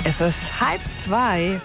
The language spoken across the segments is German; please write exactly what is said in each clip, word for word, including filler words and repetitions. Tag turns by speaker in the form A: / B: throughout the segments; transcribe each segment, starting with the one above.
A: Es ist halb zwei.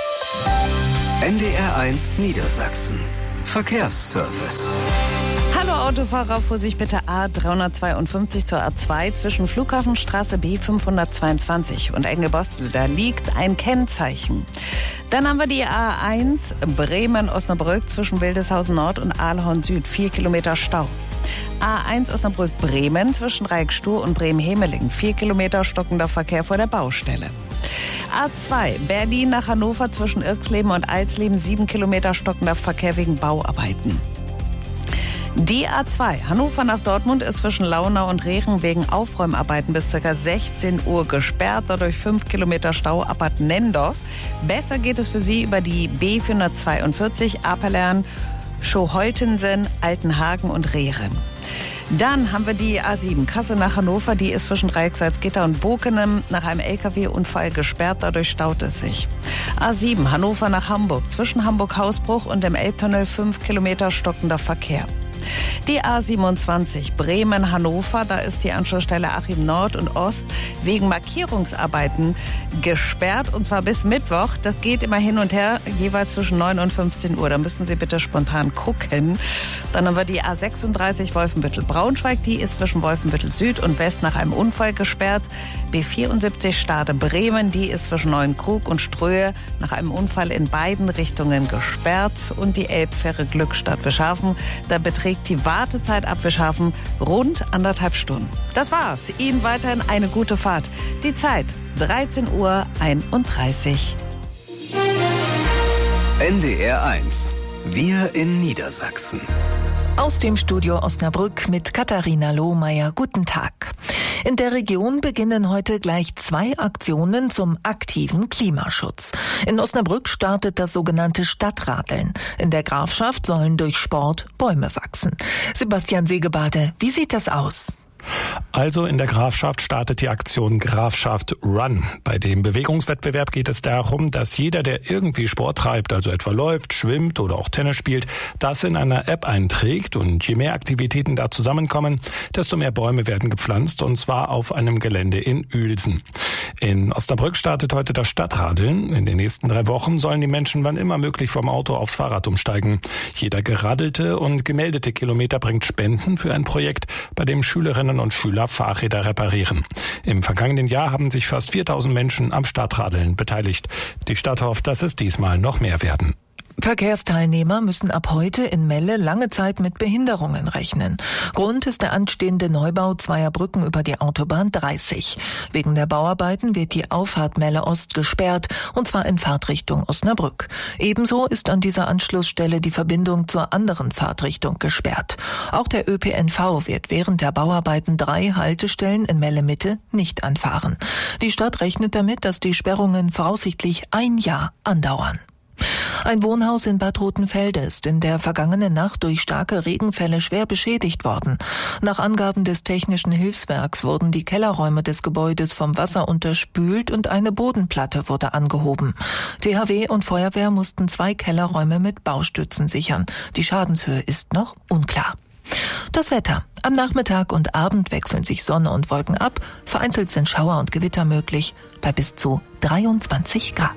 B: N D R eins Niedersachsen. Verkehrsservice.
A: Hallo Autofahrer, Vorsicht bitte A dreihundertzweiundfünfzig zur A zwei zwischen Flughafenstraße B fünfhundertzweiundzwanzig und Engebostel. Da liegt ein Kennzeichen. Dann haben wir die A eins Bremen-Osnabrück zwischen Wildeshausen Nord und Ahlhorn Süd. Vier Kilometer Stau. A eins Osnabrück-Bremen zwischen Reikstuhl und Bremen-Hemeling. Vier Kilometer stockender Verkehr vor der Baustelle. A zwei Berlin nach Hannover zwischen Irxleben und Alsleben. Sieben Kilometer stockender Verkehr wegen Bauarbeiten. Die A zwei Hannover nach Dortmund ist zwischen Launau und Rehren wegen Aufräumarbeiten bis ca. sechzehn Uhr gesperrt. Dadurch fünf Kilometer Stau ab Bad Nendorf. Besser geht es für Sie über die B vierhundertzweiundvierzig Apelern, Schoholtensen, Altenhagen und Rehren. Dann haben wir die A sieben Kassel nach Hannover. Die ist zwischen Dreiecksalzgitter und Bokenem nach einem L K W-Unfall gesperrt. Dadurch staut es sich. A sieben Hannover nach Hamburg zwischen Hamburg-Hausbruch und dem Elbtunnel fünf Kilometer stockender Verkehr. Die A siebenundzwanzig Bremen-Hannover, da ist die Anschlussstelle Achim Nord und Ost wegen Markierungsarbeiten gesperrt und zwar bis Mittwoch. Das geht immer hin und her, jeweils zwischen neun und fünfzehn Uhr. Da müssen Sie bitte spontan gucken. Dann haben wir die A sechsunddreißig Wolfenbüttel-Braunschweig, die ist zwischen Wolfenbüttel Süd und West nach einem Unfall gesperrt. B vierundsiebzig Stade-Bremen, die ist zwischen Neuenkrug und Ströhe nach einem Unfall in beiden Richtungen gesperrt. Und die Elbfähre Glückstadt-Wischhafen, da beträgt die Wartezeit ab Wischhafen rund anderthalb Stunden. Das war's. Ihnen weiterhin eine gute Fahrt. Die Zeit dreizehn Uhr einunddreißig.
B: N D R eins. Wir in Niedersachsen.
C: Aus dem Studio Osnabrück mit Katharina Lohmeier. Guten Tag. In der Region beginnen heute gleich zwei Aktionen zum aktiven Klimaschutz. In Osnabrück startet das sogenannte Stadtradeln. In der Grafschaft sollen durch Sport Bäume wachsen. Sebastian Segebade, wie sieht das aus?
D: Also in der Grafschaft startet die Aktion Grafschaft Run. Bei dem Bewegungswettbewerb geht es darum, dass jeder, der irgendwie Sport treibt, also etwa läuft, schwimmt oder auch Tennis spielt, das in einer App einträgt. Und je mehr Aktivitäten da zusammenkommen, desto mehr Bäume werden gepflanzt, und zwar auf einem Gelände in Uelsen. In Osnabrück startet heute das Stadtradeln. In den nächsten drei Wochen sollen die Menschen wann immer möglich vom Auto aufs Fahrrad umsteigen. Jeder geradelte und gemeldete Kilometer bringt Spenden für ein Projekt, bei dem Schülerinnen und Schüler Fahrräder reparieren. Im vergangenen Jahr haben sich fast viertausend Menschen am Stadtradeln beteiligt. Die Stadt hofft, dass es diesmal noch mehr werden.
C: Verkehrsteilnehmer müssen ab heute in Melle lange Zeit mit Behinderungen rechnen. Grund ist der anstehende Neubau zweier Brücken über die Autobahn dreißig. Wegen der Bauarbeiten wird die Auffahrt Melle Ost gesperrt, und zwar in Fahrtrichtung Osnabrück. Ebenso ist an dieser Anschlussstelle die Verbindung zur anderen Fahrtrichtung gesperrt. Auch der Ö P N V wird während der Bauarbeiten drei Haltestellen in Melle Mitte nicht anfahren. Die Stadt rechnet damit, dass die Sperrungen voraussichtlich ein Jahr andauern. Ein Wohnhaus in Bad Rotenfelde ist in der vergangenen Nacht durch starke Regenfälle schwer beschädigt worden. Nach Angaben des Technischen Hilfswerks wurden die Kellerräume des Gebäudes vom Wasser unterspült und eine Bodenplatte wurde angehoben. T H W und Feuerwehr mussten zwei Kellerräume mit Baustützen sichern. Die Schadenshöhe ist noch unklar. Das Wetter. Am Nachmittag und Abend wechseln sich Sonne und Wolken ab. Vereinzelt sind Schauer und Gewitter möglich bei bis zu dreiundzwanzig Grad.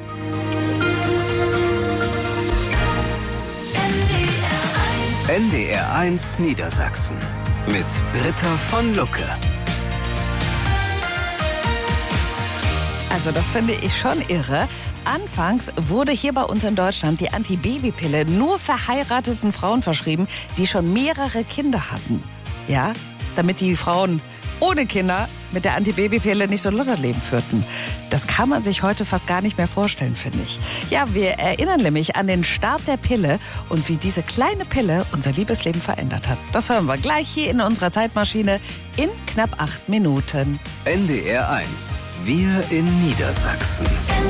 B: N D R eins Niedersachsen mit Britta von Lucke.
A: Also das finde ich schon irre. Anfangs wurde hier bei uns in Deutschland die Antibabypille nur verheirateten Frauen verschrieben, die schon mehrere Kinder hatten. Ja, damit die Frauen ohne Kinder mit der Antibabypille nicht so ein Lotterleben führten. Das kann man sich heute fast gar nicht mehr vorstellen, finde ich. Ja, wir erinnern nämlich an den Start der Pille und wie diese kleine Pille unser Liebesleben verändert hat. Das hören wir gleich hier in unserer Zeitmaschine in knapp acht Minuten.
B: N D R eins. Wir in Niedersachsen.